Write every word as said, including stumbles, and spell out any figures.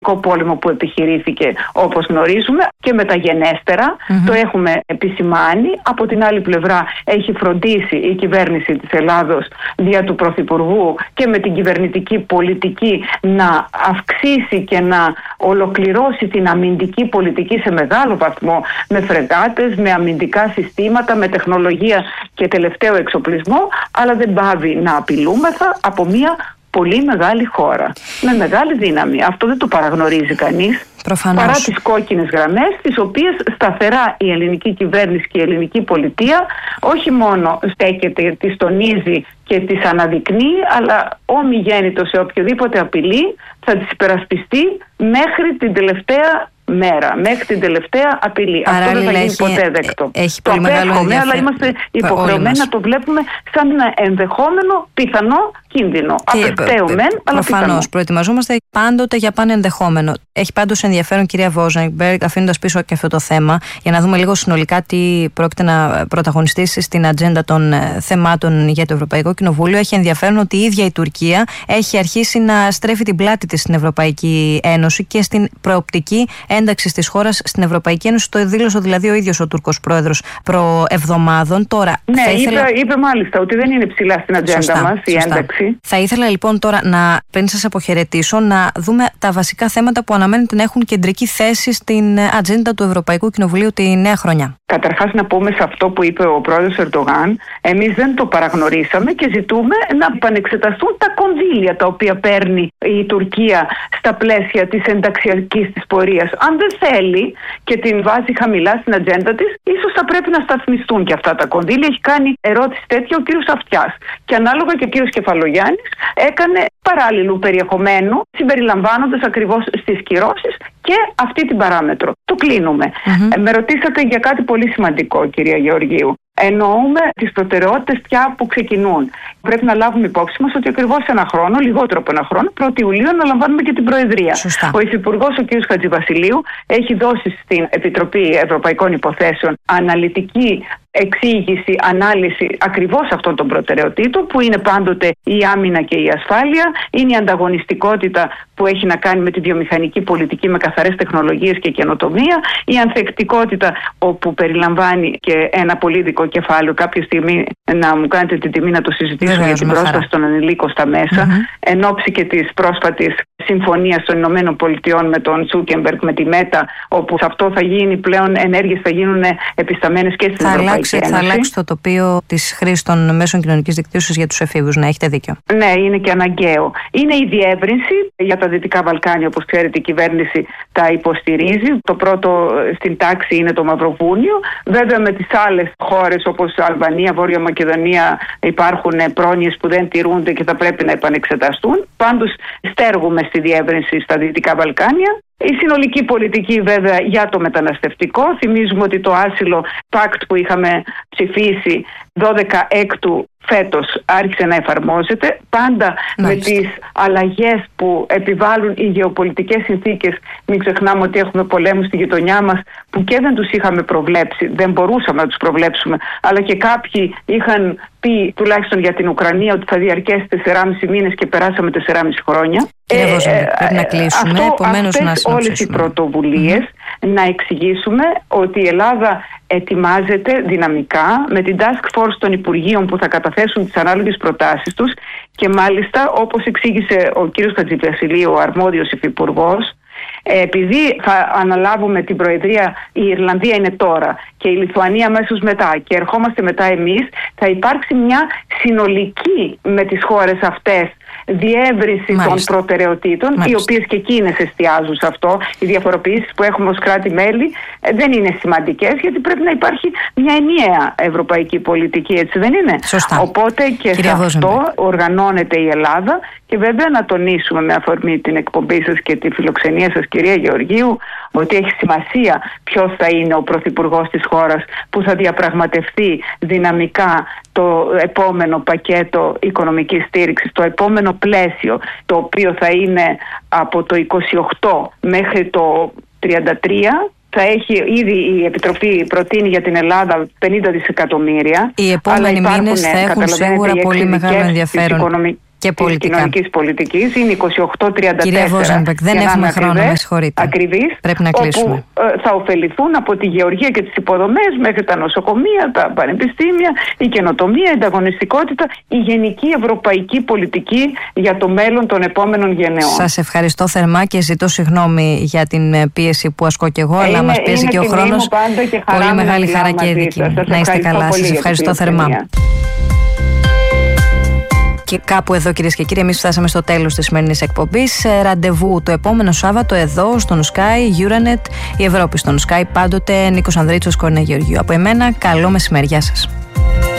πόλεμο που επιχειρήθηκε, όπως γνωρίζουμε, και μεταγενέστερα mm-hmm. το έχουμε επισημάνει. Από την άλλη πλευρά έχει φροντίσει η κυβέρνηση της Ελλάδος δια του Πρωθυπουργού και με την κυβερνητική πολιτική να αυξήσει και να ολοκληρώσει την αμυντική πολιτική σε μεγάλο βαθμό, με φρεγάτες, με αμυντικά συστήματα, με τεχνολογία και τελευταίο εξοπλισμό, αλλά δεν πάβει να απειλούμεθα από μια πολύ μεγάλη χώρα, με μεγάλη δύναμη. Αυτό δεν το παραγνωρίζει κανείς. Προφανώς. Παρά τις κόκκινες γραμμές, τις οποίες σταθερά η ελληνική κυβέρνηση και η ελληνική πολιτεία όχι μόνο στέκεται, τις τονίζει και τις αναδεικνύει, αλλά ομιγέννητο σε οποιοδήποτε απειλή θα τις υπερασπιστεί μέχρι την τελευταία μέρα, μέχρι την τελευταία απειλή. Παράλληλα, αυτό δεν θα γίνει έχει, ποτέ δεκτό. Έχει το πολύ μεγάλο ενδιαφέρον. Αλλά είμαστε υποχρεωμένοι να το βλέπουμε σαν ένα ενδεχόμενο πιθανό κίνδυνο. Απευθέω μεν, αλλά προφανώς πιθανό. Προετοιμαζόμαστε πάντοτε για πάνε ενδεχόμενο. Έχει πάντως ενδιαφέρον, κυρία Βόζενμπεργκ, αφήνοντας πίσω και αυτό το θέμα, για να δούμε λίγο συνολικά τι πρόκειται να πρωταγωνιστήσει στην ατζέντα των θεμάτων για το Ευρωπαϊκό Κοινοβούλιο. Έχει ενδιαφέρον ότι η ίδια η Τουρκία έχει αρχίσει να στρέφει την πλάτη της στην Ευρωπαϊκή Ένωση και στην προοπτική ένταξη της χώρας στην Ευρωπαϊκή Ένωση. Το δήλωσε δηλαδή ο ίδιος ο Τούρκος πρόεδρος προεβδομάδων. Τώρα, ναι, θα ήθελα... είπε, είπε μάλιστα ότι δεν είναι ψηλά στην ατζέντα σωστά, μας η σωστά. ένταξη. Θα ήθελα λοιπόν τώρα, να, πριν σας αποχαιρετήσω, να δούμε τα βασικά θέματα που αναμένεται να έχουν κεντρική θέση στην ατζέντα του Ευρωπαϊκού Κοινοβουλίου τη νέα χρονιά. Καταρχάς, να πούμε σε αυτό που είπε ο πρόεδρος Ερντογάν, εμείς δεν το παραγνωρίσαμε και ζητούμε να επανεξεταστούν τα κονδύλια τα οποία παίρνει η Τουρκία στα πλαίσια της ενταξιακής της πορείας. Αν δεν θέλει και την βάζει χαμηλά στην ατζέντα της, ίσως θα πρέπει να σταθμιστούν και αυτά τα κονδύλια. Έχει κάνει ερώτηση τέτοια ο κύριος Αυτιάς. Και ανάλογα και ο κύριος Κεφαλογιάννης έκανε παράλληλου περιεχομένου, συμπεριλαμβάνοντας ακριβώς στις κυρώσεις και αυτή την παράμετρο. Το κλείνουμε. Mm-hmm. Ε, με ρωτήσατε για κάτι πολύ σημαντικό, κυρία Γεωργίου. Εννοούμε τις προτεραιότητες πια που ξεκινούν. Πρέπει να λάβουμε υπόψη μας ότι ακριβώς ένα χρόνο, λιγότερο από ένα χρόνο, πρώτη Ιουλίου, αναλαμβάνουμε και την Προεδρία. Σωστά. Ο Υφυπουργός, ο κ. Χατζηβασιλείου, έχει δώσει στην Επιτροπή Ευρωπαϊκών Υποθέσεων αναλυτική εξήγηση, ανάλυση ακριβώς αυτών των προτεραιοτήτων, που είναι πάντοτε η άμυνα και η ασφάλεια, είναι η ανταγωνιστικότητα που έχει να κάνει με τη βιομηχανική πολιτική με καθαρές τεχνολογίες και καινοτομία, η ανθεκτικότητα, όπου περιλαμβάνει και ένα πολύ δικό κεφάλαιο, κάποια στιγμή να μου κάνετε την τιμή να το συζητήσουμε. Βεβαίως, για την πρόσβαση των ανηλίκων στα μέσα, mm-hmm. εν ώψη και της πρόσφατης συμφωνίας των Ηνωμένων Πολιτειών με τον Τσούκεμπεργκ, με τη Μέτα, όπου σε αυτό θα γίνει πλέον ενέργειες, θα γίνουν επισταμένες και στην Ευρωπαϊκή Ένωση. Θα αλλάξει το τοπίο της χρήσης των μέσων κοινωνικής δικτύωσης για τους εφήβους, να έχετε δίκιο. Ναι, είναι και αναγκαίο. Είναι η διεύρυνση για τα Δυτικά Βαλκάνια, όπως ξέρετε, η κυβέρνηση τα υποστηρίζει. Το πρώτο στην τάξη είναι το Μαυροβούνιο. Βέβαια, με τις άλλες χώρες όπως Αλβανία, Βόρεια Μακεδονία υπάρχουν πρόνοιες που δεν τηρούνται και θα πρέπει να επανεξεταστούν. Πάντως, στέργουμε στη διεύρυνση στα Δυτικά Βαλκάνια. Η συνολική πολιτική βέβαια για το μεταναστευτικό. Θυμίζουμε ότι το άσυλο pact που είχαμε ψηφίσει δώδεκα έκτου φέτος άρχισε να εφαρμόζεται. Πάντα μάλιστα. Με τις αλλαγές που επιβάλλουν οι γεωπολιτικές συνθήκες. Μην ξεχνάμε ότι έχουμε πολέμους στη γειτονιά μας που και δεν τους είχαμε προβλέψει. Δεν μπορούσαμε να τους προβλέψουμε. Αλλά και κάποιοι είχαν πει, τουλάχιστον για την Ουκρανία, ότι θα διαρκέσει τεσσεράμισι μήνες και περάσαμε τεσσεράμισι χρόνια. Κύριε ε, Βόζενμπεργκ, πρέπει να κλείσουμε. Αυτό, επομένως να αυτές όλες οι πρωτοβουλίες mm-hmm. να εξηγήσουμε ότι η Ελλάδα ετοιμάζεται δυναμικά με την Task Force των Υπουργείων που θα καταθέσουν τις ανάλογες προτάσεις τους και μάλιστα, όπως εξήγησε ο κύριος Χατζηβασιλείου, ο αρμόδιος υφυπουργός, επειδή θα αναλάβουμε την Προεδρία, η Ιρλανδία είναι τώρα και η Λιθουανία αμέσως μετά και ερχόμαστε μετά εμείς, θα υπάρξει μια συνολική με τις χώρες αυτές διεύρυνση μάλιστα. των προτεραιοτήτων, μάλιστα. οι οποίες και εκείνες εστιάζουν σε αυτό. Οι διαφοροποιήσεις που έχουμε ως κράτη-μέλη δεν είναι σημαντικές, γιατί πρέπει να υπάρχει μια ενιαία ευρωπαϊκή πολιτική, έτσι δεν είναι? Σωστά. Οπότε και Κυρία σε αυτό Βόζενμπεργκ. Οργανώνεται η Ελλάδα και βέβαια να τονίσουμε με αφορμή την εκπομπή σας και τη φιλοξενία σας, κυρία Γεωργίου, ότι έχει σημασία ποιος θα είναι ο πρωθυπουργός της χώρας που θα διαπραγματευτεί δυναμικά το επόμενο πακέτο οικονομικής στήριξης, το επόμενο πλαίσιο, το οποίο θα είναι από το είκοσι οκτώ μέχρι το τριάντα τρία. Θα έχει ήδη η Επιτροπή προτείνει για την Ελλάδα πενήντα δισεκατομμύρια. Οι επόμενοι μήνες θα έχουν σίγουρα πολύ μεγάλο ενδιαφέρον. της κοινωνικής πολιτικής. Είναι είκοσι οκτώ τριάντα τέσσερα. Κυρία Βόζενμπεργκ, δεν έχουμε χρόνο, με συγχωρείτε. Ακριβής, πρέπει να κλείσουμε. Όπου ε, θα ωφεληθούν από τη γεωργία και τις υποδομές μέχρι τα νοσοκομεία, τα πανεπιστήμια, η καινοτομία, η ανταγωνιστικότητα, η γενική ευρωπαϊκή πολιτική για το μέλλον των επόμενων γενεών. Σας ευχαριστώ θερμά και ζητώ συγγνώμη για την πίεση που ασκώ και εγώ, είναι, αλλά μας πιέζει και ο χρόνος. Πολύ μεγάλη χαρά και δική μου. Να είστε καλά. Σας ευχαριστώ θερμά. Και κάπου εδώ, κυρίες και κύριοι, εμείς φτάσαμε στο τέλος της σημερινής εκπομπής. Ραντεβού το επόμενο Σάββατο εδώ στον Sky, Euronet, η Ευρώπη στον Sky. Πάντοτε Νίκος Ανδρίτσος, Κορίνα Γεωργίου. Από εμένα, καλό μεσημέρι. Γεια σας.